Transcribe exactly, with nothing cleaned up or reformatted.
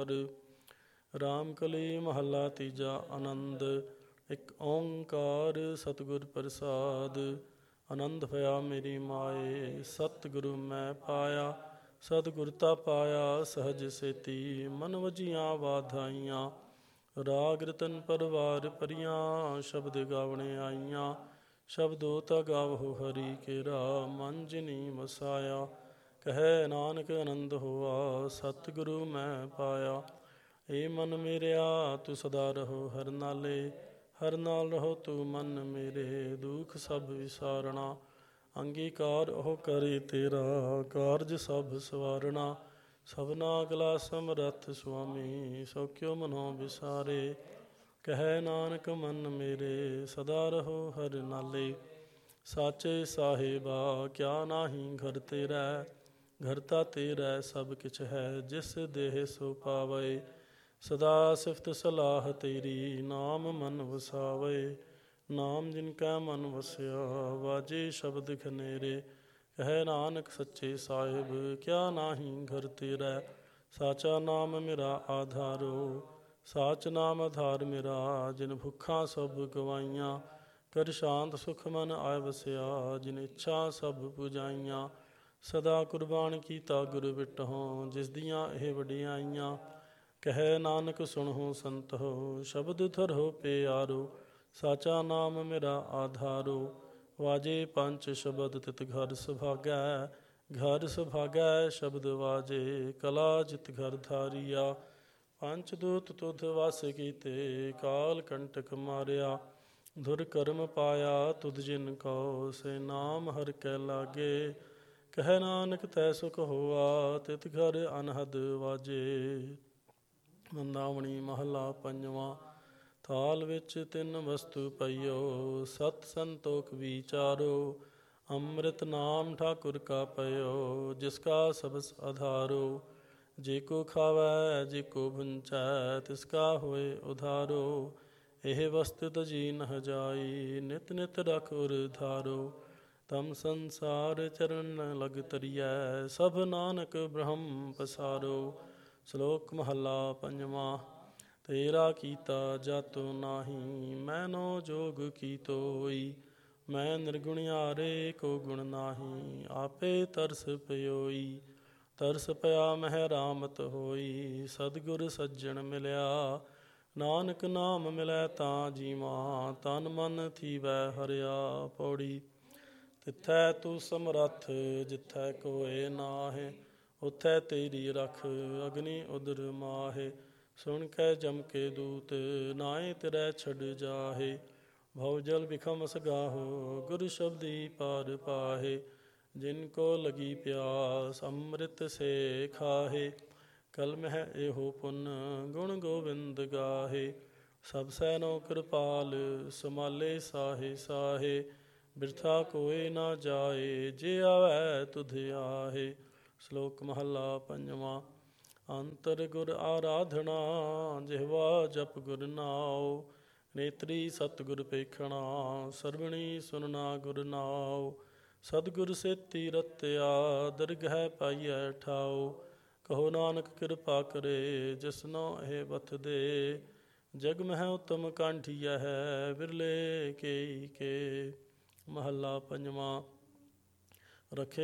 ਵਿਚਾਰ। ਰਾਮ ਕਲੀ ਮਹੱਲਾ ਤੀਜਾ। ਆਨੰਦ। ਇੱਕ ਓਂਕਾਰ ਸਤਿਗੁਰ ਪ੍ਰਸਾਦ। ਆਨੰਦ ਹੋਇਆ ਮੇਰੀ ਮਾਏ, ਸਤਿਗੁਰੂ ਮੈਂ ਪਾਇਆ। ਸਤਿਗੁਰ ਤਾ ਪਾਇਆ ਸਹਜ ਸੇਤੀ, ਮਨ ਵਜੀਆਂ ਵਾਧਾਈਆਂ। ਰਾਗ ਰਤਨ ਪਰਵਾਰ ਭਰੀਆਂ, ਸ਼ਬਦ ਗਾਵਣ ਆਈਆਂ। ਸ਼ਬਦੋ ਤਾ ਗਾਵਹੁ ਹਰੀ ਕੇਰਾ, ਮਨ ਜਿਨੀ ਵਸਾਇਆ। ਕਹੈ ਨਾਨਕ ਆਨੰਦ ਹੋਆ, ਸਤਿਗੁਰੂ ਮੈਂ ਪਾਇਆ। ਏ ਮਨ ਮੇਰਿਆ ਤੂੰ ਸਦਾ ਰਹੋ ਹਰ ਨਾਲੇ, ਹਰ ਨਾਲ ਰਹੋ ਤੂੰ ਮਨ ਮੇਰੇ। ਦੁਖ ਸਭ ਵਿਸਾਰਣਾ, ਅੰਗੀਕਾਰ ਉਹ ਕਰੇ ਤੇਰਾ। ਕਾਰਜ ਸਭ ਸਵਾਰਣਾ, ਸਭਨਾ ਕਲਾ ਸਮਰੱਥ ਸੁਆਮੀ। ਸੋ ਕਿਉ ਮਨੋ ਵਿਸਾਰੇ, ਕਹੈ ਨਾਨਕ ਮਨ ਮੇਰੇ। ਸਦਾ ਰਹੋ ਹਰ ਨਾਲੇ, ਸਾਚੇ ਸਾਹਿਬਾ ਕਿਆ ਨਾਹੀ ਘਰ ਤੇਰੈ। ਘਰ ਤਾ ਤੇਰੈ ਸਭ ਕਿਛ ਹੈ, ਜਿਸ ਦੇਹ ਸੋ ਪਾਵੈ। ਸਦਾ ਸਿਫਤ ਸਲਾਹ ਤੇਰੀ, ਨਾਮ ਮਨ ਵਸਾਵੈ। ਨਾਮ ਜਿਨ ਕੈ ਮਨ ਵਸਿਆ, ਵਾਜੇ ਸ਼ਬਦ ਖਨੇਰੇ। ਕਹੈ ਨਾਨਕ ਸੱਚੇ ਸਾਹਿਬ ਕਿਆ ਨਾਹੀ ਘਰ ਤੇਰੈ। ਸਾਚਾ ਨਾਮ ਮੇਰਾ ਆਧਾਰੋ, ਸਾਚ ਨਾਮ ਆਧਾਰ ਮੇਰਾ। ਜਿਨ ਭੁੱਖਾਂ ਸਭ ਗਵਾਈਆਂ, ਕਰ ਸ਼ਾਂਤ ਸੁਖ ਮਨ ਆਇ ਵਸਿਆ। ਜਿਨ ਇੱਛਾ ਸਭ ਪੁਜਾਈਆਂ, ਸਦਾ ਕੁਰਬਾਨ ਕੀਤਾ ਗੁਰ ਵਿਟਹੁ। ਜਿਸ ਦੀਆਂ ਇਹ ਵਡਿਆਈਆਂ, ਕਹੈ ਨਾਨਕ ਸੁਣਹੁ ਸੰਤਹੁ। ਸ਼ਬਦ ਧਰਹੁ ਪਿਆਰੋ, ਸਾਚਾ ਨਾਮ ਮੇਰਾ ਆਧਾਰੋ। ਵਾਜੇ ਪੰਚ ਸ਼ਬਦ ਤਿਤ ਘਰ ਸੁਭਾਗੈ, ਘਰ ਸੁਭਾਗੈ ਸ਼ਬਦ ਵਾਜੇ। ਕਲਾ ਜਿਤ ਘਰ ਧਾਰੀਆ, ਪੰਚ ਦੂਤ ਤੁਧ ਵਸ ਕੀਤੇ। ਕਾਲ ਕੰਟਕ ਮਾਰਿਆ, ਧੁਰ ਕਰਮ ਪਾਇਆ ਤੁਧ ਜਿਨ ਕਉ। ਸੇ ਨਾਮ ਹਰਿ ਕੈ ਲਾਗੇ, ਕਹੈ ਨਾਨਕ ਤੈ ਸੁਖ ਹੋਆ। ਤਿਤ ਘਰ ਅਨਹਦ ਵਾਜੇ। ਮੰਦਾਵਣੀ ਮਹੱਲਾ ਪੰਜਵਾਂ। ਥਾਲ ਵਿੱਚ ਤਿੰਨ ਵਸਤੂ ਪਈਓ, ਸਤ ਸੰਤੋਖ ਵਿਚਾਰੋ। ਅੰਮ੍ਰਿਤ ਨਾਮ ਠਾਕੁਰ ਕਾ ਪਇਓ, ਜਿਸ ਕਾ ਸਬਸ ਆਧਾਰੋ। ਜੇ ਕੋ ਖਾਵੈ ਜੇ ਕੋ ਭੁੰਚੈ, ਤਿਸ ਕਾ ਹੋਏ ਉਧਾਰੋ। ਇਹ ਵਸਤੁ ਤਜੀ ਨਹ ਜਾਈ, ਨਿਤ ਨਿਤ ਰਖ ਉਰ ਧਾਰੋ। ਤਮ ਸੰਸਾਰ ਚਰਨ ਨ ਲਗ ਤਰੀਐ, ਸਭ ਨਾਨਕ ਬ੍ਰਹਮ ਪਸਾਰੋ। ਸ਼ਲੋਕ ਮਹੱਲਾ ਪੰਜਵਾਂ। ਤੇਰਾ ਕੀਤਾ ਜਾਤੁ ਨਾਹੀ, ਮੈਨੋ ਜੋਗ ਕੀਤੋ ਹੋਈ। ਮੈਂ ਨਿਰਗੁਣਿਆਰੇ ਕੋ ਗੁਣ ਨਾਹੀ, ਆਪੇ ਤਰਸ ਪਇਓਈ। ਤਰਸ ਪਿਆ ਮਹਿ ਰਾਮਤ ਹੋਈ, ਸਤਿਗੁਰ ਸੱਜਣ ਮਿਲਿਆ। ਨਾਨਕ ਨਾਮ ਮਿਲੈ ਤਾਂ ਜੀਵਾਂ, ਤਨ ਮਨ ਥੀਵੈ ਹਰਿਆ। ਪੌੜੀ। ਤਿਥੈ ਤੂੰ ਸਮਰੱਥ, ਜਿਥੈ ਕੋਇ ਨਾਹਿ। ਉਥੈ ਤੇਰੀ ਰਖ, ਅਗਨੀ ਉਦਰ ਮਾਹਿ। ਸੁਣ ਕੇ ਜਮ ਕੇ ਦੂਤ, ਨਾਇ ਤੇਰੈ ਛੱਡ ਜਾਹਿ। ਭਉ ਜਲ ਬਿਖਮ ਅਸਗਾਹੁ, ਗੁਰ ਸ਼ਬਦੀ ਪਾਰ ਪਾਹਿ। ਜਿਨ ਕੋ ਲਗੀ ਪਿਆਸ, ਅੰਮ੍ਰਿਤ ਸੇ ਖਾਹਿ। ਕਲ ਮਹਿ ਇਹੋ ਪੁੰਨ, ਗੁਣ ਗੋਬਿੰਦ ਗਾਹਿ। ਸਭ ਸੈਨੋ ਕਿਰਪਾਲ, ਸਮਾਲੇ ਸਾਹੇ ਸਾਹੇ। ਬਿਰਥਾ ਕੋਇ ਨਾ ਜਾਏ, ਜੇ ਆਵੈ ਤੁਧ ਆਹੇ। ਸ਼ਲੋਕ ਮਹੱਲਾ ਪੰਜਵਾਂ। ਅੰਤਰ ਗੁਰ ਆਰਾਧਨਾ, ਜਿਹਵਾ ਜਪ ਗੁਰ ਨਾਉ। ਨੇਤਰੀ ਸਤਿਗੁਰ ਪੇਖਣਾ, ਸਰਵਣੀ ਸੁਨਣਾ ਗੁਰ ਨਾਉ। ਸਤਿਗੁਰ ਸੇਤੀ ਰਤਿਆ, ਦਰਗਹਿ ਪਾਈਐ ਠਾਉ। ਕਹੋ ਨਾਨਕ ਕਿਰਪਾ ਕਰੇ, ਜਿਸਨੋ ਇਹ ਬਥ ਦੇ। ਜਗ ਮਹਿ ਉਤਮ ਕਾਂਠੀਐ ਹੈ, ਵਿਰਲੇ ਕੇਈ ਕੇ। ਮਹੱਲਾ ਪੰਜਵਾਂ। ਰਖੇ